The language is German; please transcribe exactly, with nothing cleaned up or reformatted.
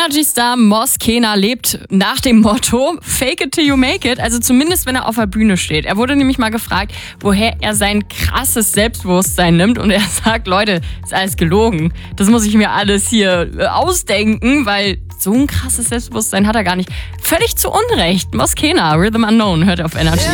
Energy-Star Moz Kena lebt nach dem Motto Fake it till you make it, also zumindest wenn er auf der Bühne steht. Er wurde nämlich mal gefragt, woher er sein krasses Selbstbewusstsein nimmt und er sagt, Leute, ist alles gelogen. Das muss ich mir alles hier ausdenken, weil so ein krasses Selbstbewusstsein hat er gar nicht. Völlig zu Unrecht. Moz Kena, Rhythm Unknown, hört auf Energy.